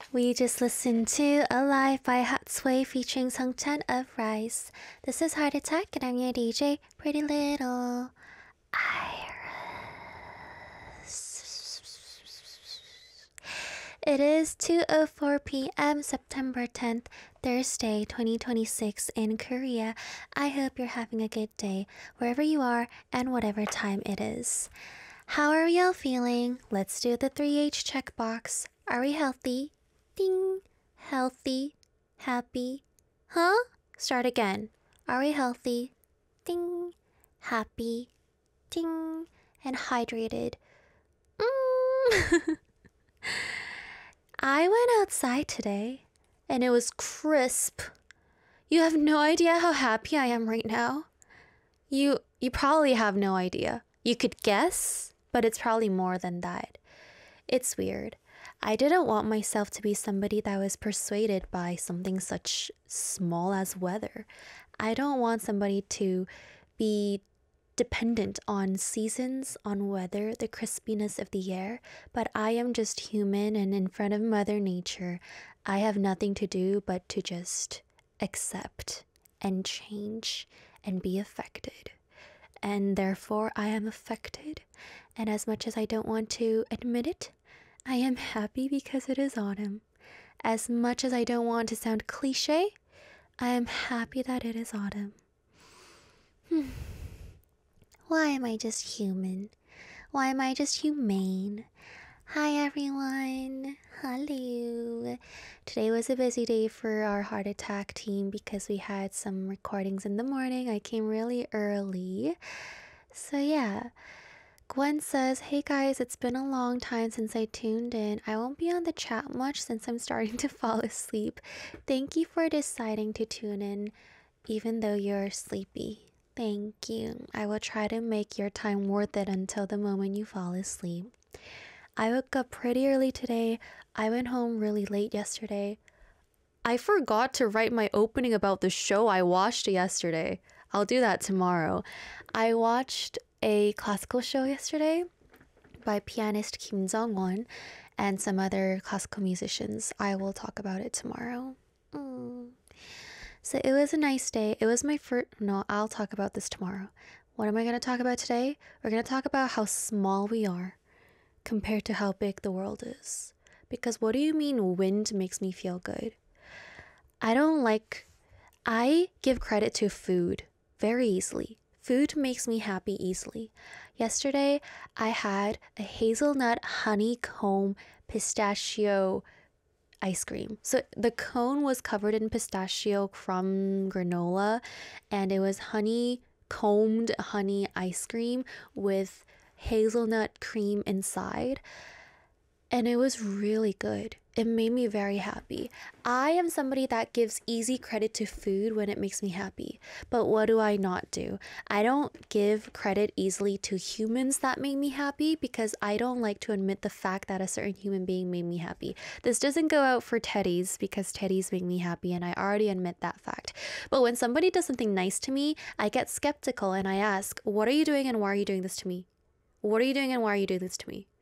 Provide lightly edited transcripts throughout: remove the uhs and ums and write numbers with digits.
We just listened to Alive by Hot Sway featuring Sungchan of Rise. This is Heart Attack and I'm your DJ, Pretty Little Iris. It is 2:04 p.m. September 10th, Thursday, 2026 in Korea. I hope you're having a good day wherever you are and whatever time it is. How are we all feeling? Let's do the 3H checkbox. Are we healthy? Ding. Healthy. Happy. Huh? Start again. Are we healthy? Ding. Happy. Ding. And hydrated. I went outside today and it was crisp. You have no idea how happy I am right now. You probably have no idea. You could guess, but it's probably more than that. It's weird. I didn't want myself to be somebody that was persuaded by something such small as weather. I don't want somebody to be dependent on seasons, on weather, the crispiness of the air, but I am just human and in front of Mother Nature, I have nothing to do but to just accept and change and be affected. And therefore, I am affected. And as much as I don't want to admit it, I am happy because it is autumn. As much as I don't want to sound cliche, I am happy that it is autumn. Why am I just human? Why am I just humane? Hi everyone. Hello. Today was a busy day for our Heart Attack team because we had some recordings in the morning. I came really early. So yeah. Gwen says, hey guys, it's been a long time since I tuned in. I won't be on the chat much since I'm starting to fall asleep. Thank you for deciding to tune in even though you're sleepy. Thank you. I will try to make your time worth it until the moment you fall asleep. I woke up pretty early today. I went home really late yesterday. I forgot to write my opening about the show I watched yesterday. I'll do that tomorrow. I watched a classical show yesterday by pianist Kim Jong-won and some other classical musicians. I will talk about it tomorrow. So it was a nice day. It was my first... No, I'll talk about this tomorrow. What am I going to talk about today? We're going to talk about how small we are compared to how big the world is. Because what do you mean wind makes me feel good? I give credit to food very easily. Food makes me happy easily. Yesterday, I had a hazelnut honeycomb pistachio ice cream. So the cone was covered in pistachio crumb granola and it was honeycombed honey ice cream with hazelnut cream inside. And it was really good. It made me very happy. I am somebody that gives easy credit to food when it makes me happy. But what do I not do? I don't give credit easily to humans that make me happy because I don't like to admit the fact that a certain human being made me happy. This doesn't go out for teddies because teddies make me happy and I already admit that fact. But when somebody does something nice to me, I get skeptical and I ask, what are you doing and why are you doing this to me? What are you doing and why are you doing this to me?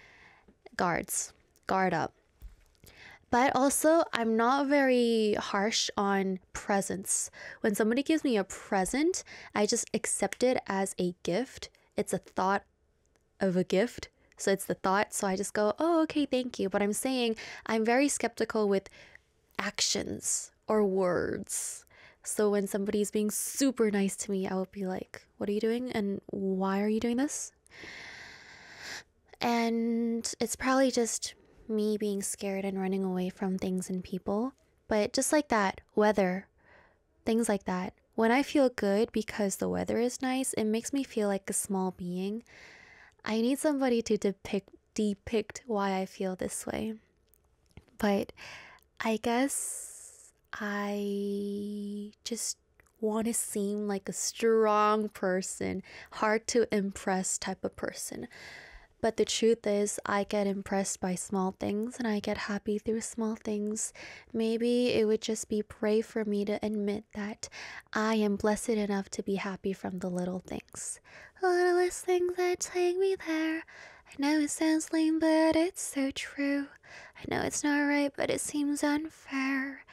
Guard up. But also, I'm not very harsh on presents. When somebody gives me a present, I just accept it as a gift. It's a thought of a gift. So it's the thought. So I just go, oh, okay, thank you. But I'm saying I'm very skeptical with actions or words. So when somebody's being super nice to me, I will be like, what are you doing? And why are you doing this? And it's probably just me being scared and running away from things and people. But just like that, weather, things like that. When I feel good because the weather is nice, it makes me feel like a small being. I need somebody to depict why I feel this way. But I guess I just want to seem like a strong person, hard to impress type of person. But the truth is, I get impressed by small things and I get happy through small things. Maybe it would just be brave for me to admit that I am blessed enough to be happy from the little things. The littlest things that take me there. I know it sounds lame, but it's so true. I know it's not right, but it seems unfair.